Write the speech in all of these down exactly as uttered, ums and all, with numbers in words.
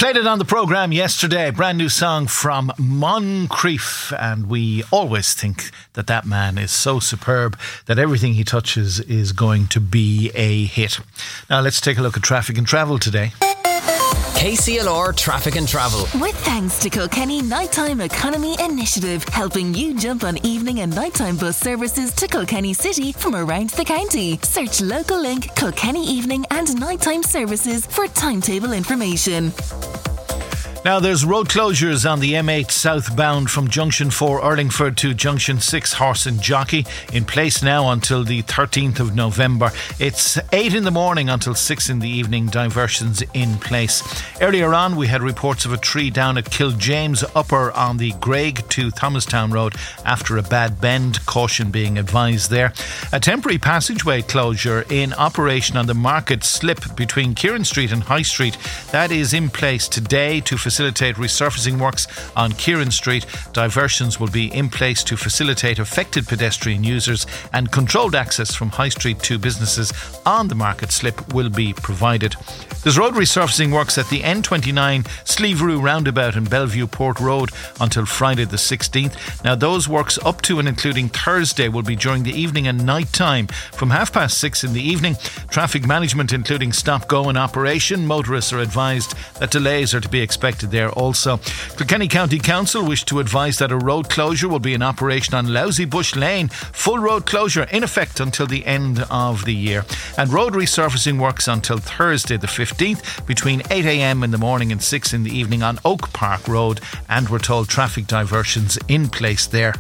Played it on the programme yesterday, brand new song from Moncrief, and we always think that that man is so superb that everything he touches is going to be a hit. Now let's take a look at traffic and travel today. K C L R Traffic and Travel. With thanks to Kilkenny Nighttime Economy Initiative, helping you jump on evening and nighttime bus services to Kilkenny City from around the county. Search local link Kilkenny Evening and Nighttime Services for timetable information. Now there's road closures on the M eight southbound from Junction four Urlingford to Junction six Horse and Jockey, in place now until the thirteenth of November. It's eight in the morning until six in the evening, diversions in place. Earlier on we had reports of a tree down at Kiljames Upper on the Graig to Thomastown Road after a bad bend, caution being advised there. A temporary passageway closure in operation on the Market Slip between Kieran Street and High Street. That is in place today to facilitate facilitate resurfacing works on Kieran Street. Diversions will be in place to facilitate affected pedestrian users, and controlled access from High Street to businesses on the Market Slip will be provided. There's road resurfacing works at the N twenty-nine Sleeveroo roundabout in Bellevue Port Road until Friday the sixteenth. Now those works up to and including Thursday will be during the evening and night time from half past six in the evening. Traffic management including stop-go in operation. Motorists are advised that delays are to be expected there also. Kilkenny County Council wish to advise that a road closure will be in operation on Lousy Bush Lane. Full road closure in effect until the end of the year. And road resurfacing works until Thursday the fifteenth between eight a.m. in the morning and six in the evening on Oak Park Road, and we're told traffic diversions in place there.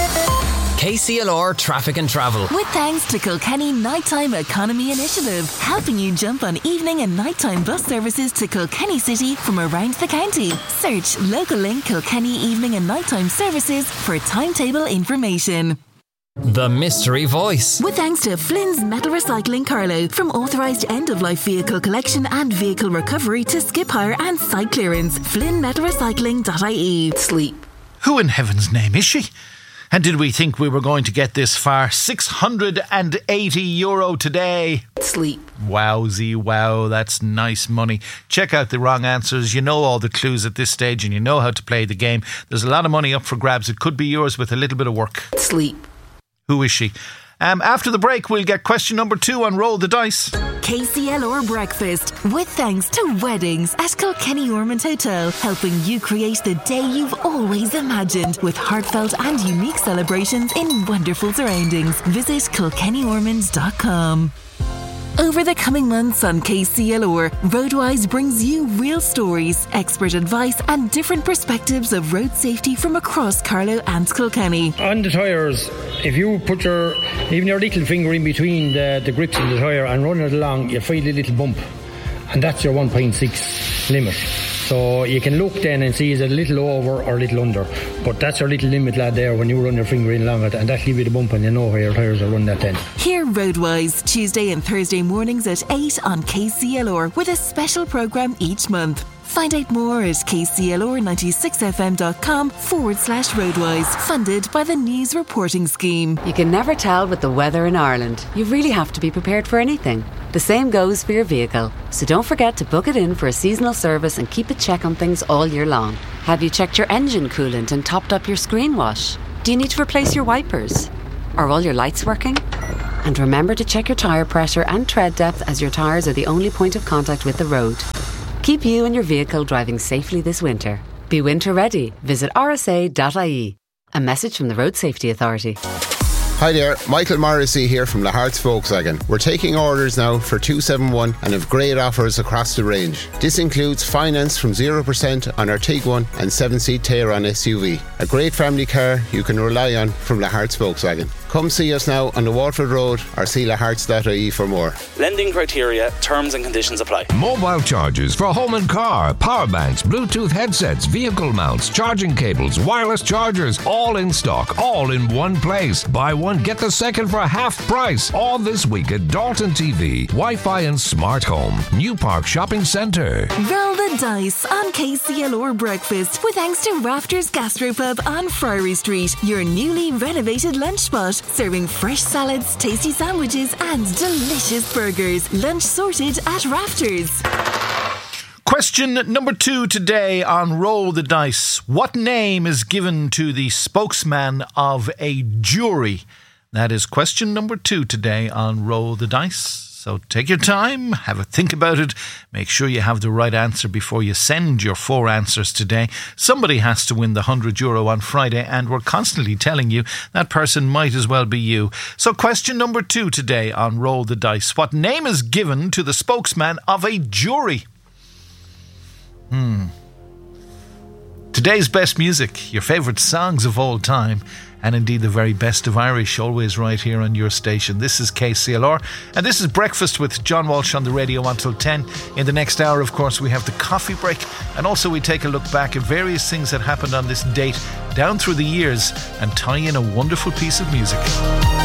K C L R Traffic and Travel. With thanks to Kilkenny Nighttime Economy Initiative, helping you jump on evening and nighttime bus services to Kilkenny City from around the county. Search local link Kilkenny Evening and Nighttime Services for timetable information. The Mystery Voice. With thanks to Flynn's Metal Recycling Carlow, from authorised end-of-life vehicle collection and vehicle recovery to skip hire and site clearance. flynn metal recycling dot I E. Sleep. Who in heaven's name is she? And did we think we were going to get this far? six hundred eighty euro today. Sleep. Wowsy wow, that's nice money. Check out the wrong answers. You know all the clues at this stage and you know how to play the game. There's a lot of money up for grabs. It could be yours with a little bit of work. Sleep. Who is she? Um, after the break, we'll get question number two on Roll the Dice. K C L R Breakfast, with thanks to Weddings at Kilkenny Ormond Hotel, helping you create the day you've always imagined with heartfelt and unique celebrations in wonderful surroundings. Visit kilkenny ormond dot com. Over the coming months on K C L R, Roadwise brings you real stories, expert advice and different perspectives of road safety from across Carlow and Kilkenny. On the tyres, if you put your, even your little finger in between the, the grips of the tyre and run it along, you feel a little bump. And that's your one point six limit. So you can look then and see is it a little over or a little under. But that's your little limit, lad, there when you run your finger in along it, and that give you the bump and you know where your tyres are running that then. Hear Roadwise Tuesday and Thursday mornings at eight on K C L R with a special programme each month. Find out more at k c l r ninety-six f m dot com forward slash Roadwise, funded by the News Reporting Scheme. You can never tell with the weather in Ireland. You really have to be prepared for anything. The same goes for your vehicle. So don't forget to book it in for a seasonal service and keep a check on things all year long. Have you checked your engine coolant and topped up your screen wash? Do you need to replace your wipers? Are all your lights working? And remember to check your tyre pressure and tread depth, as your tyres are the only point of contact with the road. Keep you and your vehicle driving safely this winter. Be winter ready. Visit r s a dot i e. A message from the Road Safety Authority. Hi there, Michael Morrissey here from Lahart's Volkswagen. We're taking orders now for two seventy-one and have great offers across the range. This includes finance from zero percent on our Tiguan and seven-seat Tayron S U V. A great family car you can rely on from Lahart's Volkswagen. Come see us now on the Waterford Road or see laharts dot I E for more. Lending criteria, terms and conditions apply. Mobile chargers for home and car, power banks, Bluetooth headsets, vehicle mounts, charging cables, wireless chargers, all in stock, all in one place. Buy one, get the second for half price. All this week at Dalton T V, Wi-Fi and Smart Home, New Park Shopping Centre. Roll the dice on K C L R Breakfast with thanks to Rafters Gastropub on Friary Street, your newly renovated lunch spot, serving fresh salads, tasty sandwiches and delicious burgers. Lunch sorted at Rafters. Question number two today on Roll the Dice. What name is given to the spokesman of a jury? That is question number two today on Roll the Dice. So take your time, have a think about it. Make sure you have the right answer before you send your four answers today. Somebody has to win the one hundred euro on Friday, and we're constantly telling you that person might as well be you. So question number two today on Roll the Dice. What name is given to the spokesman of a jury? Hmm. Today's best music, your favourite songs of all time, and indeed the very best of Irish, always right here on your station. This is K C L R, and this is Breakfast with John Walsh on the radio until ten. In the next hour, of course, we have the coffee break, and also we take a look back at various things that happened on this date down through the years and tie in a wonderful piece of music.